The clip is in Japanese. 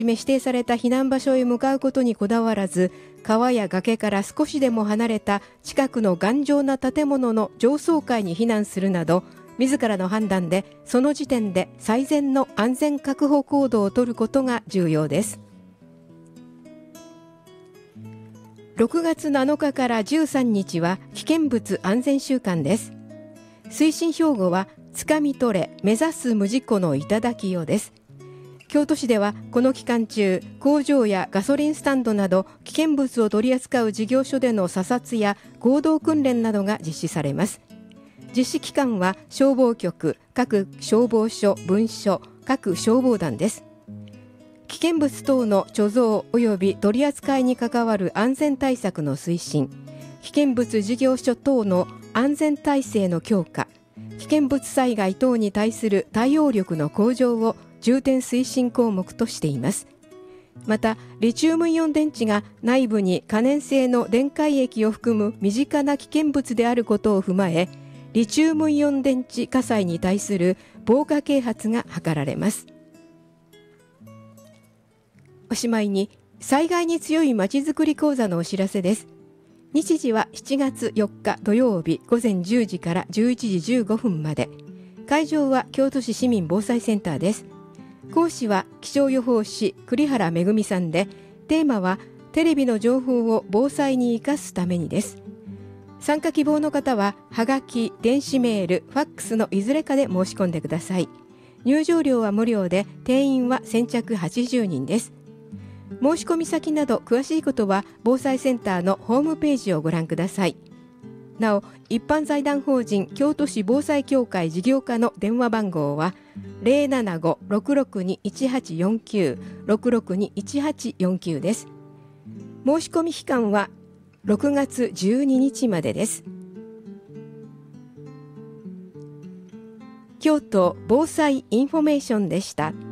指定された避難場所へ向かうことにこだわらず、川や崖から少しでも離れた近くの頑丈な建物の上層階に避難するなど、自らの判断でその時点で最善の安全確保行動を取ることが重要です。6月7日から13日は危険物安全週間です。推進標語はつかみ取れ目指す無事故の頂きよです。京都市ではこの期間中、工場やガソリンスタンドなど危険物を取り扱う事業所での査察や合同訓練などが実施されます。実施機関は消防局、各消防署、分署、各消防団です。危険物等の貯蔵及び取り扱いに関わる安全対策の推進、危険物事業所等の安全体制の強化、危険物災害等に対する対応力の向上を重点推進項目としています。また、リチウムイオン電池が内部に可燃性の電解液を含む身近な危険物であることを踏まえ、リチウムイオン電池火災に対する防火啓発が図られます。おしまいに、災害に強いまちづくり講座のお知らせです。日時は7月4日土曜日午前10時から11時15分まで。会場は京都市市民防災センターです。講師は気象予報士栗原めぐみさんで、テーマはテレビの情報を防災に生かすためにです。参加希望の方ははがき、電子メール、ファックスのいずれかで申し込んでください。入場料は無料で、定員は先着80人です。申し込み先など詳しいことは防災センターのホームページをご覧ください。なお、一般財団法人京都市防災協会事業課の電話番号は 075-662-1849 662-1849 です。申し込み期間は6月12日までです。京都防災インフォメーションでした。